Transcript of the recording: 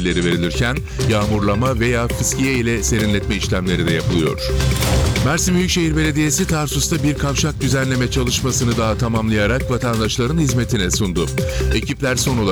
tedbirleri verilirken yağmurlama veya fıskiye ile serinletme işlemleri de yapılıyor. Mersin Büyükşehir Belediyesi Tarsus'ta bir kavşak düzenleme çalışmasını daha tamamlayarak vatandaşların hizmetine sundu. Ekipler son olarak